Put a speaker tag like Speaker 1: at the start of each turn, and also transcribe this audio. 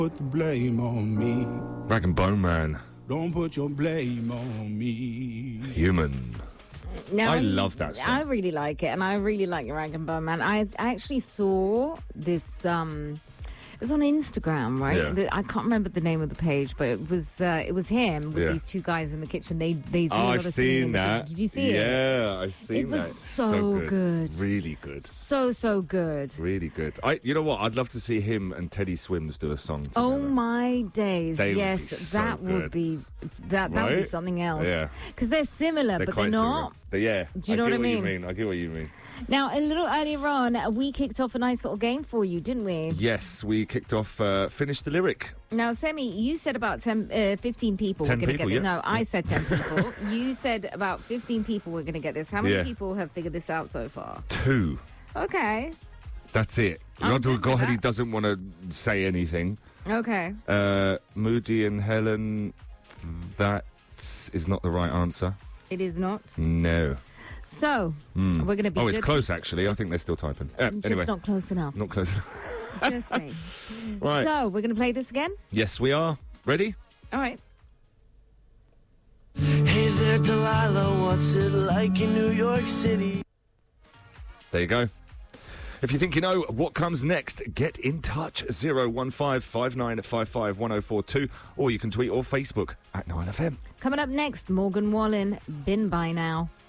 Speaker 1: Put the blame on me.
Speaker 2: Rag and Bone Man.
Speaker 1: Don't put your blame on me.
Speaker 2: Human.
Speaker 3: Now,
Speaker 2: I love that song.
Speaker 3: I really like it, and I really like Rag and Bone Man. I actually saw this. It was on Instagram, right?
Speaker 2: Yeah.
Speaker 3: I can't remember the name of the page, but it was him with these two guys in the kitchen. They do a lot of singing in the kitchen. Did you see it?
Speaker 2: Yeah, I've seen that.
Speaker 3: It was so good.
Speaker 2: Really good.
Speaker 3: So good.
Speaker 2: Really good. You know what? I'd love to see him and Teddy Swims do a song together.
Speaker 3: Oh my days!
Speaker 2: They would
Speaker 3: yes,
Speaker 2: be so
Speaker 3: that would
Speaker 2: good.
Speaker 3: be that would be
Speaker 2: Right?
Speaker 3: something else.
Speaker 2: Yeah.
Speaker 3: Because they're similar, but they're not.
Speaker 2: Yeah.
Speaker 3: Do you know what I mean?
Speaker 2: I get what you mean.
Speaker 3: Now, a little earlier on, we kicked off a nice little game for you, didn't we?
Speaker 2: Yes, we kicked off Finish the Lyric.
Speaker 3: Now, Semi, you said about 15 people
Speaker 2: 10
Speaker 3: were going to
Speaker 2: people,
Speaker 3: get this.
Speaker 2: yeah.
Speaker 3: No, I said 10 people. You said about 15 people were going to get this. How many
Speaker 2: Yeah.
Speaker 3: people have figured this out so far?
Speaker 2: 2.
Speaker 3: Okay.
Speaker 2: That's it.
Speaker 3: I'm
Speaker 2: Ronald
Speaker 3: good with
Speaker 2: Gohedi
Speaker 3: that.
Speaker 2: doesn't want to say anything.
Speaker 3: Okay.
Speaker 2: Moody and Helen, that is not the right answer.
Speaker 3: It is not.
Speaker 2: No.
Speaker 3: So, we're going to be
Speaker 2: It's
Speaker 3: good.
Speaker 2: close, actually. I think they're still typing.
Speaker 3: Just
Speaker 2: Anyway,
Speaker 3: not close enough.
Speaker 2: not close.
Speaker 3: Just saying.
Speaker 2: Right.
Speaker 3: So, we're going to play this again?
Speaker 2: Yes, we are. Ready?
Speaker 3: All right.
Speaker 4: Hey there, Delilah, what's it like in New York City?
Speaker 2: There you go. If you think you know what comes next, get in touch. 01559551042, or you can tweet or Facebook at 9FM.
Speaker 3: Coming up next, Morgan Wallen, Been By Now.